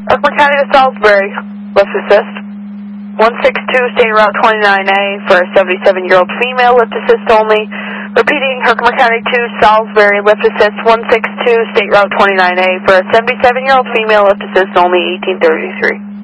Oakland County to Salisbury, lift assist. 162 State Route 29A for a 77-year-old female, lift assist only. Repeating, Herkimer County to Salisbury, lift assist 162 State Route 29A for a 77-year-old female, lift assist only, 1833.